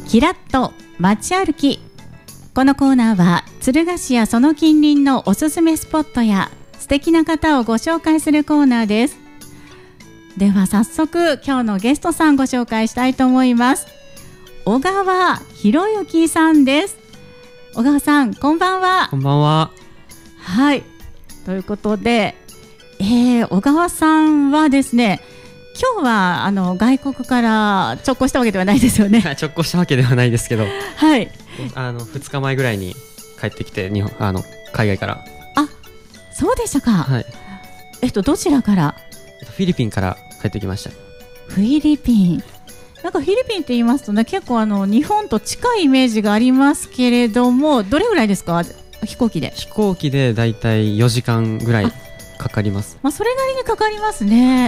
キラッと街歩き。このコーナーは敦賀市やその近隣のおすすめスポットや素敵な方をご紹介するコーナーです。では早速今日のゲストさんご紹介したいと思います。小川博之さんです。小川さん、こんばんは。 こんばんは。 はい、ということで、小川さんはですね、今日は外国から直行したわけではないですよね。 直行したわけではないですけど、 はい、 2日前ぐらいに帰ってきて、海外から。 あ、そうでしたか。 はい。 どちらから？ フィリピンから帰ってきました。 フィリピン。なんかフィリピンって言いますとね、結構日本と近いイメージがありますけれども、どれぐらいですか？飛行機で。 飛行機でだいたい4時間ぐらいかかります。 それなりにかかりますね。